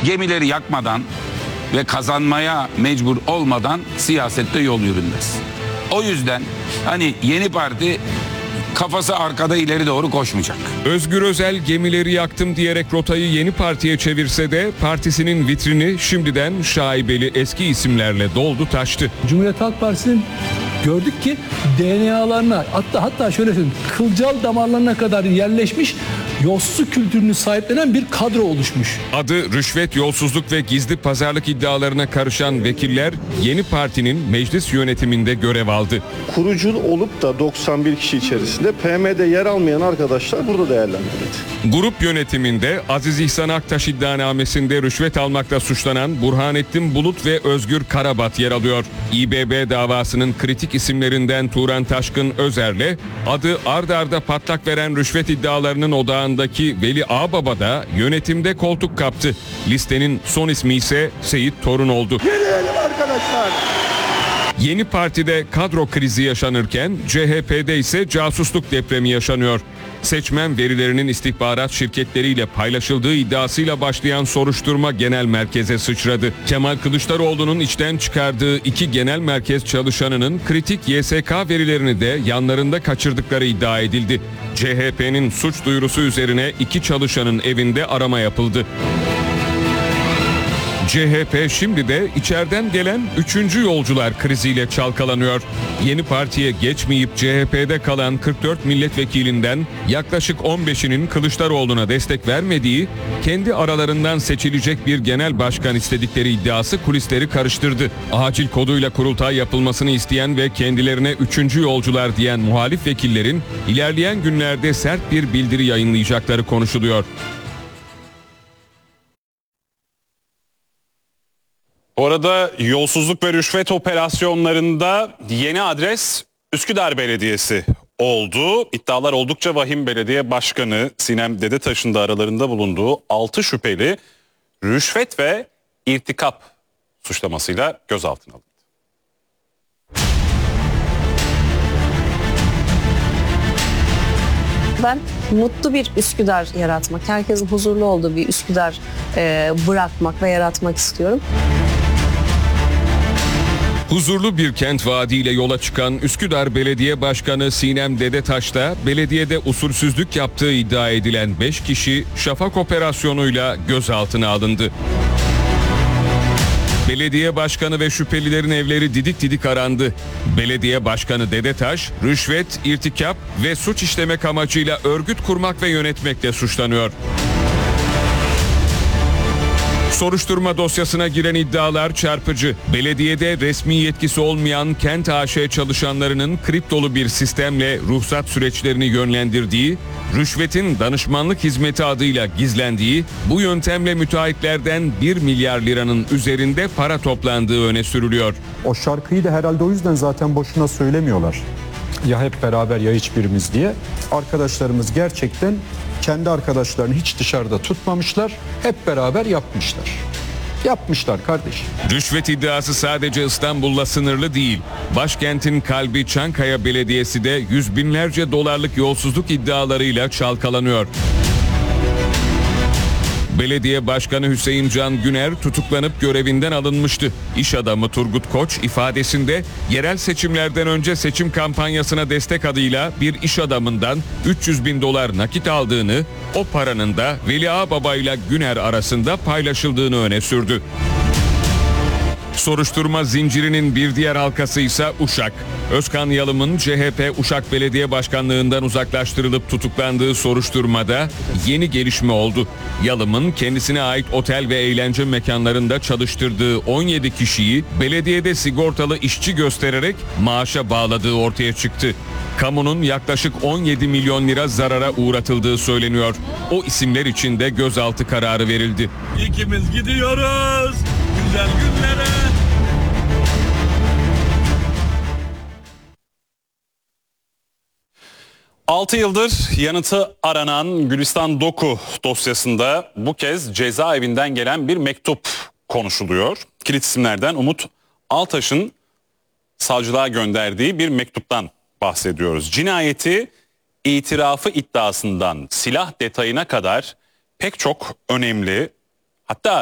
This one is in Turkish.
Gemileri yakmadan ve kazanmaya mecbur olmadan siyasette yol yürünmez. O yüzden hani yeni parti kafası arkada ileri doğru koşmayacak. Özgür Özel gemileri yaktım diyerek rotayı Yeni Parti'ye çevirse de partisinin vitrini şimdiden şaibeli eski isimlerle doldu taştı. Cumhuriyet Halk Partisi'nin gördük ki DNA'larına hatta şöyle söyleyeyim, kılcal damarlarına kadar yerleşmiş yolsuzluk kültürünü sahiplenen bir kadro oluşmuş. Adı rüşvet, yolsuzluk ve gizli pazarlık iddialarına karışan vekiller Yeni Parti'nin meclis yönetiminde görev aldı. Kurucu olup da 91 kişi içerisinde PM'de yer almayan arkadaşlar burada değerlendirildi. Grup yönetiminde Aziz İhsan Aktaş iddianamesinde rüşvet almakla suçlanan Burhanettin Bulut ve Özgür Karabat yer alıyor. İBB davasının kritik isimlerinden Turan Taşkın Özer'le adı ard arda patlak veren rüşvet iddialarının odağındaki Veli Ağbaba da yönetimde koltuk kaptı. Listenin son ismi ise Seyit Torun oldu. Gelelim arkadaşlar. Yeni Parti'de kadro krizi yaşanırken CHP'de ise casusluk depremi yaşanıyor. Seçmen verilerinin istihbarat şirketleriyle paylaşıldığı iddiasıyla başlayan soruşturma genel merkeze sıçradı. Kemal Kılıçdaroğlu'nun içten çıkardığı 2 genel merkez çalışanının kritik YSK verilerini de yanlarında kaçırdıkları iddia edildi. CHP'nin suç duyurusu üzerine 2 çalışanın evinde arama yapıldı. CHP şimdi de içeriden gelen 3. yolcular kriziyle çalkalanıyor. Yeni Parti'ye geçmeyip CHP'de kalan 44 milletvekilinden yaklaşık 15'inin Kılıçdaroğlu'na destek vermediği, kendi aralarından seçilecek bir genel başkan istedikleri iddiası kulisleri karıştırdı. Acil koduyla kurultay yapılmasını isteyen ve kendilerine 3. yolcular diyen muhalif vekillerin ilerleyen günlerde sert bir bildiri yayınlayacakları konuşuluyor. Bu arada yolsuzluk ve rüşvet operasyonlarında yeni adres Üsküdar Belediyesi oldu. İddialar oldukça vahim. Belediye Başkanı Sinem Dedetaş'ın da aralarında bulunduğu 6 şüpheli rüşvet ve irtikap suçlamasıyla gözaltına alındı. Ben mutlu bir Üsküdar yaratmak, herkesin huzurlu olduğu bir Üsküdar bırakmak ve yaratmak istiyorum. Huzurlu bir kent vaadiyle yola çıkan Üsküdar Belediye Başkanı Sinem Dedetaş'ta belediyede usulsüzlük yaptığı iddia edilen 5 kişi şafak operasyonuyla gözaltına alındı. Belediye başkanı ve şüphelilerin evleri didik didik arandı. Belediye başkanı Dedetaş, rüşvet, irtikap ve suç işlemek amacıyla örgüt kurmak ve yönetmekle suçlanıyor. Soruşturma dosyasına giren iddialar çarpıcı. Belediyede resmi yetkisi olmayan Kent AŞ çalışanlarının kriptolu bir sistemle ruhsat süreçlerini yönlendirdiği, rüşvetin danışmanlık hizmeti adıyla gizlendiği, bu yöntemle müteahhitlerden 1 milyar liranın üzerinde para toplandığı öne sürülüyor. O şarkıyı da herhalde o yüzden zaten boşuna söylemiyorlar. Ya hep beraber ya hiçbirimiz diye. Arkadaşlarımız gerçekten kendi arkadaşlarını hiç dışarıda tutmamışlar. Hep beraber yapmışlar. Yapmışlar kardeş. Rüşvet iddiası sadece İstanbul'la sınırlı değil. Başkentin kalbi Çankaya Belediyesi de yüz binlerce dolarlık yolsuzluk iddialarıyla çalkalanıyor. Belediye Başkanı Hüseyin Can Güner tutuklanıp görevinden alınmıştı. İş adamı Turgut Koç ifadesinde yerel seçimlerden önce seçim kampanyasına destek adıyla bir iş adamından 300 bin dolar nakit aldığını, o paranın da Veli Ağbaba ile Güner arasında paylaşıldığını öne sürdü. Soruşturma zincirinin bir diğer halkası ise Uşak. Özkan Yalım'ın CHP Uşak Belediye Başkanlığından uzaklaştırılıp tutuklandığı soruşturmada yeni gelişme oldu. Yalım'ın kendisine ait otel ve eğlence mekanlarında çalıştırdığı 17 kişiyi belediyede sigortalı işçi göstererek maaşa bağladığı ortaya çıktı. Kamunun yaklaşık 17 milyon lira zarara uğratıldığı söyleniyor. O isimler için de gözaltı kararı verildi. İkimiz gidiyoruz güzel günlere. Altı yıldır yanıtı aranan Gülistan Doku dosyasında bu kez cezaevinden gelen bir mektup konuşuluyor. Kilit isimlerden Umut Altaş'ın savcılığa gönderdiği bir mektuptan bahsediyoruz. Cinayeti, itirafı iddiasından silah detayına kadar pek çok önemli, hatta